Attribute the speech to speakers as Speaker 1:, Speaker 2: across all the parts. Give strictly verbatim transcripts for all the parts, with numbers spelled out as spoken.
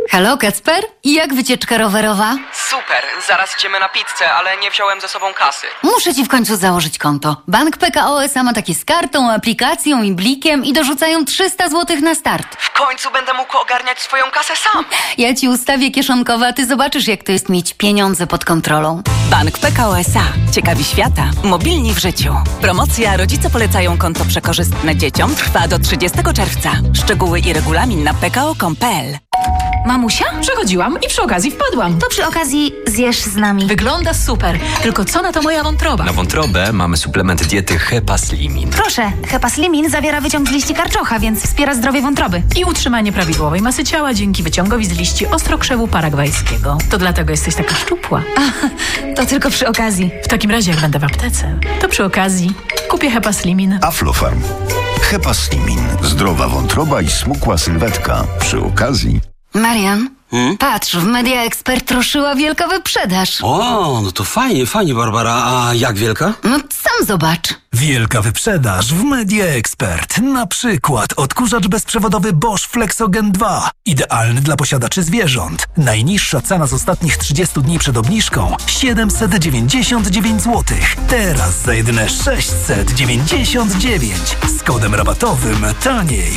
Speaker 1: Halo, Kacper? I jak wycieczka rowerowa?
Speaker 2: Super, zaraz idziemy na pizzę, ale nie wziąłem ze sobą kasy.
Speaker 1: Muszę ci w końcu założyć konto. Bank P K O S A ma takie z kartą, aplikacją i blikiem i dorzucają trzysta złotych na start.
Speaker 2: W końcu będę mógł ogarniać swoją kasę sam.
Speaker 1: Ja ci ustawię kieszonkowe, a ty zobaczysz, jak to jest mieć pieniądze pod kontrolą.
Speaker 3: Bank P K O S A. Ciekawi świata. Mobilni w życiu. Promocja Rodzice polecają konto przekorzystne dzieciom trwa do trzydziestego czerwca. Szczegóły i regulamin na p k o kropka com kropka p l.
Speaker 4: Mamusia? Przechodziłam i przy okazji wpadłam.
Speaker 5: To przy okazji zjesz z nami.
Speaker 4: Wygląda super. Tylko co na to moja wątroba?
Speaker 6: Na wątrobę mamy suplement diety Hepaslimin.
Speaker 5: Proszę, Hepaslimin zawiera wyciąg z liści karczocha, więc wspiera zdrowie wątroby.
Speaker 4: I utrzymanie prawidłowej masy ciała dzięki wyciągowi z liści ostrokrzewu paragwajskiego. To dlatego jesteś taka szczupła.
Speaker 5: A, to tylko przy okazji.
Speaker 4: W takim razie, jak będę w aptece, to przy okazji kupię Hepaslimin.
Speaker 7: Aflofarm. Hepaslimin. Zdrowa wątroba i smukła sylwetka. Przy okazji...
Speaker 1: Marian,
Speaker 8: Hmm?
Speaker 1: patrz, w Media Expert ruszyła wielka wyprzedaż.
Speaker 8: O, no to fajnie, fajnie, Barbara. A jak wielka?
Speaker 1: No sam zobacz.
Speaker 9: Wielka wyprzedaż w Media Expert. Na przykład odkurzacz bezprzewodowy Bosch Flexogen dwa. Idealny dla posiadaczy zwierząt. Najniższa cena z ostatnich trzydziestu dni przed obniżką siedemset dziewięćdziesiąt dziewięć złotych. Teraz za jedyne sześćset dziewięćdziesiąt dziewięć. Z kodem rabatowym taniej.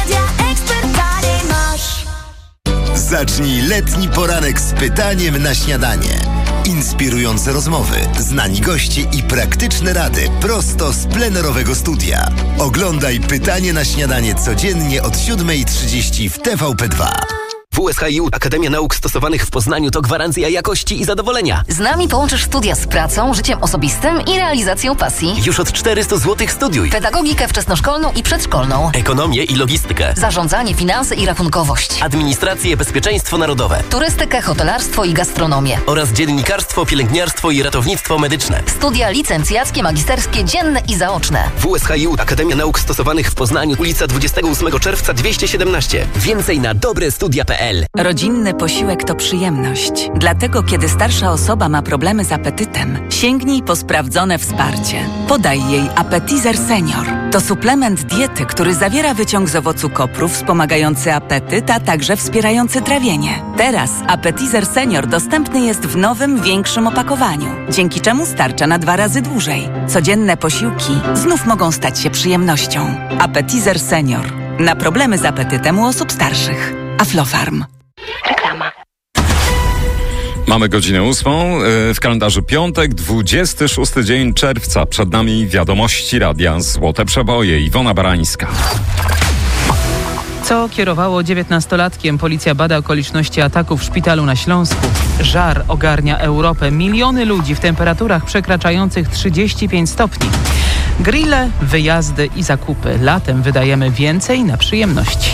Speaker 10: Zacznij letni poranek z pytaniem na śniadanie. Inspirujące rozmowy, znani goście i praktyczne rady prosto z plenerowego studia. Oglądaj Pytanie na śniadanie codziennie od siódma trzydzieści w T V P dwa.
Speaker 11: W S H I U Akademia Nauk Stosowanych w Poznaniu to gwarancja jakości i zadowolenia.
Speaker 12: Z nami połączysz studia z pracą, życiem osobistym i realizacją pasji.
Speaker 11: Już od czterysta złotych studiuj.
Speaker 12: Pedagogikę wczesnoszkolną i przedszkolną.
Speaker 11: Ekonomię i logistykę.
Speaker 12: Zarządzanie, finanse i rachunkowość.
Speaker 11: Administrację, bezpieczeństwo narodowe.
Speaker 12: Turystykę, hotelarstwo i gastronomię.
Speaker 11: Oraz dziennikarstwo, pielęgniarstwo i ratownictwo medyczne.
Speaker 12: Studia licencjackie, magisterskie, dzienne i zaoczne.
Speaker 11: W S H I U Akademia Nauk Stosowanych w Poznaniu, ulica dwudziestego ósmego czerwca dwieście siedemnaście. Więcej na dobre studia kropka p l.
Speaker 3: Rodzinny posiłek to przyjemność. Dlatego, kiedy starsza osoba ma problemy z apetytem, sięgnij po sprawdzone wsparcie. Podaj jej Appetizer Senior. To suplement diety, który zawiera wyciąg z owocu kopru wspomagający apetyt, a także wspierający trawienie. Teraz Appetizer Senior dostępny jest w nowym, większym opakowaniu, dzięki czemu starcza na dwa razy dłużej. Codzienne posiłki znów mogą stać się przyjemnością. Appetizer Senior. Na problemy z apetytem u osób starszych. Aflofarm.
Speaker 12: Reklama.
Speaker 13: Mamy godzinę ósmą, w kalendarzu piątek, dwudziesty szósty dzień czerwca. Przed nami wiadomości radia Złote Przeboje. Iwona Barańska.
Speaker 14: Co kierowało dziewiętnastolatkiem? Policja bada okoliczności ataku w szpitalu na Śląsku. Żar ogarnia Europę. Miliony ludzi w temperaturach przekraczających trzydzieści pięć stopni. Grille, wyjazdy i zakupy. Latem wydajemy więcej na przyjemności.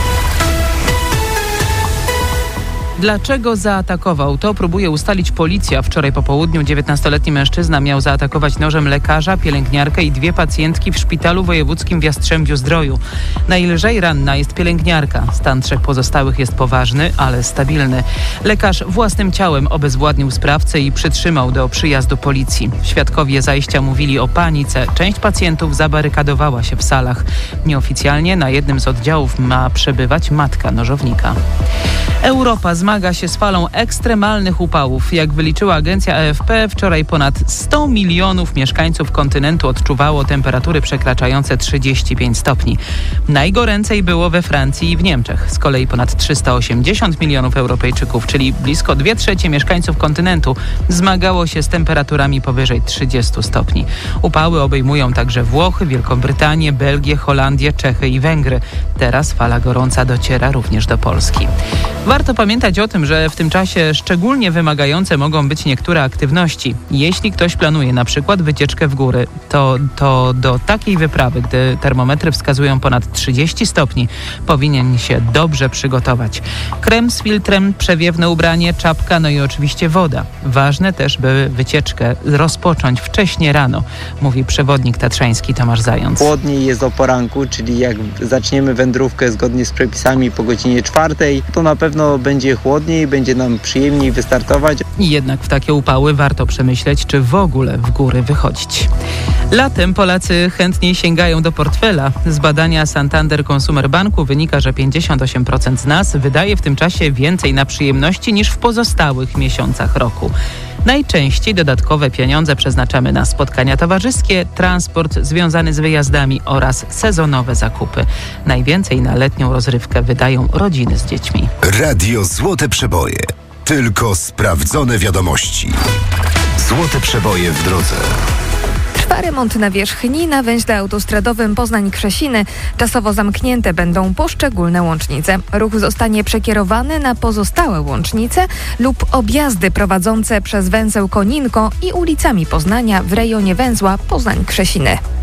Speaker 14: Dlaczego zaatakował? To próbuje ustalić policja. Wczoraj po południu dziewiętnastoletni mężczyzna miał zaatakować nożem lekarza, pielęgniarkę i dwie pacjentki w szpitalu wojewódzkim w Jastrzębiu-Zdroju. Najlżej ranna jest pielęgniarka. Stan trzech pozostałych jest poważny, ale stabilny. Lekarz własnym ciałem obezwładnił sprawcę i przytrzymał do przyjazdu policji. Świadkowie zajścia mówili o panice. Część pacjentów zabarykadowała się w salach. Nieoficjalnie na jednym z oddziałów ma przebywać matka nożownika. Europa zmaga się z falą ekstremalnych upałów. Jak wyliczyła agencja A F P, wczoraj ponad sto milionów mieszkańców kontynentu odczuwało temperatury przekraczające trzydzieści pięć stopni. Najgoręcej było we Francji i w Niemczech. Z kolei ponad trzysta osiemdziesiąt milionów Europejczyków, czyli blisko dwie trzecie mieszkańców kontynentu, zmagało się z temperaturami powyżej trzydziestu stopni. Upały obejmują także Włochy, Wielką Brytanię, Belgię, Holandię, Czechy i Węgry. Teraz fala gorąca dociera również do Polski. Warto pamiętać o tym, że w tym czasie szczególnie wymagające mogą być niektóre aktywności. Jeśli ktoś planuje na przykład wycieczkę w góry, to, to do takiej wyprawy, gdy termometry wskazują ponad trzydzieści stopni, powinien się dobrze przygotować. Krem z filtrem, przewiewne ubranie, czapka, no i oczywiście woda. Ważne też, by wycieczkę rozpocząć wcześnie rano, mówi przewodnik tatrzański Tomasz Zając.
Speaker 15: Chłodniej jest o poranku, czyli jak zaczniemy wędrówkę zgodnie z przepisami po godzinie czwartej, to na pewno będzie chłodniej chłodniej, będzie nam przyjemniej wystartować.
Speaker 14: I jednak w takie upały warto przemyśleć, czy w ogóle w góry wychodzić. Latem Polacy chętniej sięgają do portfela. Z badania Santander Consumer Banku wynika, że pięćdziesiąt osiem procent z nas wydaje w tym czasie więcej na przyjemności niż w pozostałych miesiącach roku. Najczęściej dodatkowe pieniądze przeznaczamy na spotkania towarzyskie, transport związany z wyjazdami oraz sezonowe zakupy. Najwięcej na letnią rozrywkę wydają rodziny z dziećmi.
Speaker 10: Radio Złote Przeboje. Tylko sprawdzone wiadomości. Złote Przeboje w drodze.
Speaker 16: Trwa remont nawierzchni na węźle autostradowym Poznań-Krzesiny. Czasowo zamknięte będą poszczególne łącznice. Ruch zostanie przekierowany na pozostałe łącznice lub objazdy prowadzące przez węzeł Koninko i ulicami Poznania w rejonie węzła Poznań-Krzesiny.